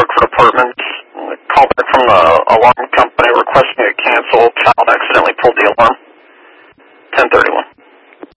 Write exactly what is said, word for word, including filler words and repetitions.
look for apartments. Call back from the alarm company, request